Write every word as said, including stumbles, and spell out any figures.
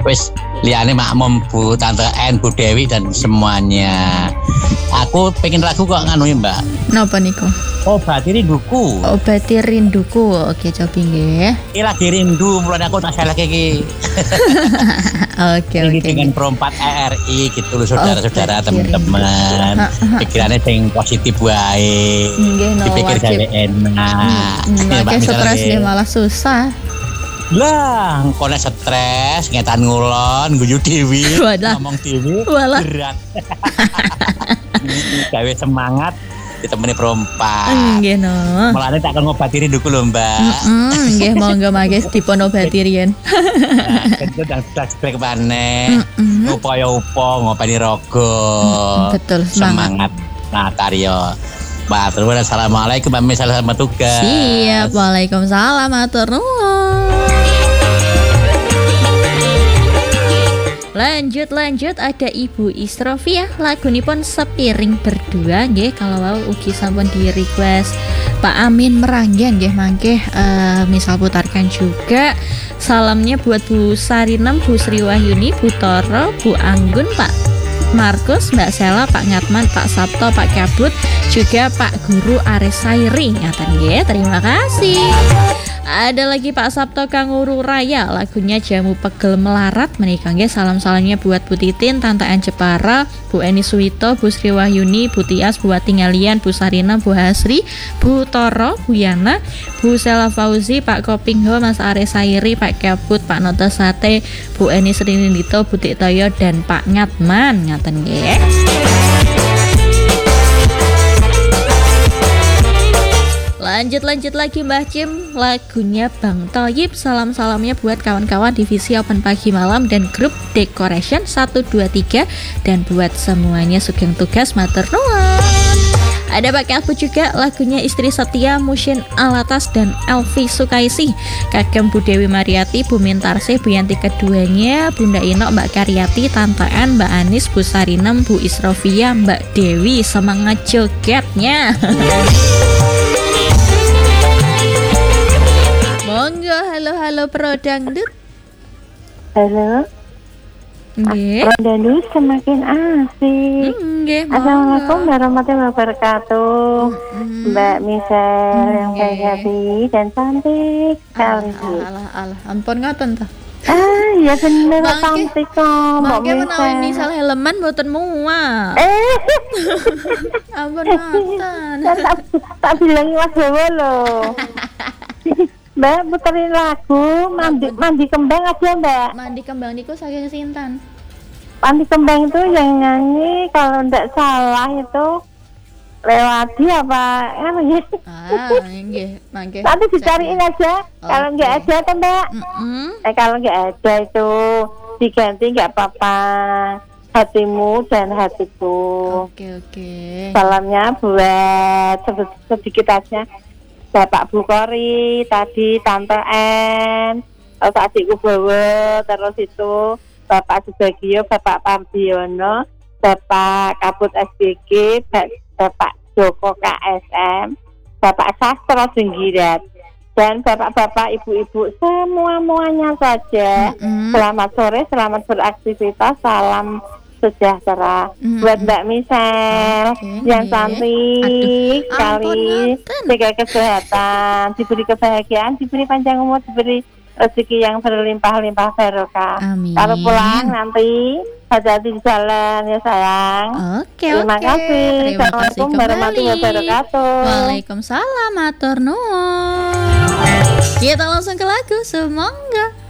Wis liyane makmum Bu Tante En, Bu Dewi dan semuanya. Aku pengen lagu kok nganu ya Mbak. Napa niku? Obati rinduku. Obati rinduku. Oke, coba nggih. Iki lagi rindu, mulane aku tak salah iki. Oke, ini oke. dengan perempat R I gitu loh saudara-saudara, teman-teman. Pikirannya yang positif wae. Nggih, no Dipikir wajib. gawe enak. Nggih, stres dia malah susah. Lah, kono stres, ngetan ngulon, guyu Dewi, Wadah. ngomong Dewi, Walah. berat. Gawe semangat ditemani perempat. Nggih no. Mulane tak akan ngobati rinduku lho, Mbak. Heeh, nggih monggo mangke dipun obati riyen. Nah, itu dan flashback maneh. Upaya-upaya ngobati raga. Betul, semangat. Semangat. Nah, Karyo. Pak, terus assalamualaikum, Mbak. Selamat tugas. Siap, waalaikumsalam, matur nuwun. Lanjut lanjut ada Ibu Isrofiah, lagunipun Sepiring Berdua nggih, kalau mau ugi sampun di request Pak Amin Meranggen nggih mangke uh, misal putarkan juga salamnya buat Bu Sarinem, Bu Sri Wahyuni, Bu Toro, Bu Anggun, Pak Markus, Mbak Sela, Pak Ngatman, Pak Sabto, Pak Kabut, juga Pak Guru Aresairi. Ngaten nggih, terima kasih. Ada lagi Pak Sabto Kanguru Raya, lagunya Jamu Pegel Melarat menikah nggih, salam-salamnya buat Bu Titin, Tante An Jepara, Bu Eni Suwito, Bu Sri Wahyuni, Bu Tias, Bu Tingalian, Bu Sarina, Bu Hasri, Bu Toro, Bu Yana, Bu Sela Fauzi, Pak Kopingho, Mas Aresairi, Pak Kabut, Pak Noto Sate, Bu Eni Srinindito, Bu Tiktoyo, dan Pak Ngatman. Ngaten nggih. Lanjut-lanjut lagi Mbah Cim, lagunya Bang Toyib, salam-salamnya buat kawan-kawan divisi Open Pagi Malam dan grup Decoration satu dua tiga, dan buat semuanya sugeng tugas matur nuwun. Ada Pak Kabut juga, lagunya Istri Setia, Mushin Alatas dan Elvi Sukaisi, kagem Bu Dewi Mariati, Bu Mintarsih, Bu Yanti keduanya, Bunda Inok, Mbak Karyati, Tante An, Mbak Anis, Bu Sarinem, Bu Isrofia, Mbak Dewi, semangat jogetnya. Monggo, halo-halo Pro Dangdut. Halo. Nggih. Pro Dangdut semakin asik. Nggih, Assalamualaikum warahmatullahi wabarakatuh. Mbak Michelle yang baik hati dan cantik sekali. Alah, alah, ampun ngoten ta. Ah, ya bener cantik kok, Mbak Mangke menawi Michelle. misal helman mboten muat. Eh, Ampun ngoten. kan tak tak bilang Mas Dewo loh. Mbak puterin lagu mandi mandi kembang aja Mbak. Mandi kembang niku saking sinten? Mandi kembang itu yang nyanyi kalau tidak salah itu Lewati apa kan ya? Ah, nggih, mangke. Nanti dicariin aja. Kalau nggak ada kan Mbak. Mm-mm. Eh kalau nggak ada itu diganti nggak apa-apa. Hatimu dan hatiku. Oke, oke. Salamnya buat sedikit, sedikit aja. Bapak Bukori, tadi Tante En, terus adikku Bowo, terus itu Bapak Subagio, Bapak Pardiono, Bapak Kabut S B G, Bapak Joko K S M, Bapak Sastro Jenggirat, dan bapak-bapak, ibu-ibu semua-muanya saja. Mm-hmm. Selamat sore, selamat beraktivitas, salam sejahtera. Mm-hmm. Buat Mbak Michelle Okay, yang okay. cantik Aduh, sekali, ampun, jaga kesehatan, diberi kebahagiaan, diberi panjang umur, diberi rezeki yang berlimpah-limpah barokah. Amin. Kalau pulang nanti hati-hati di jalan ya sayang. Oke, Terima oke. kasih. Terima kasih Assalamualaikum warahmatullahi kembali. wabarakatuh. Waalaikumsalam, matur nuwun. Kita langsung ke lagu, semangga.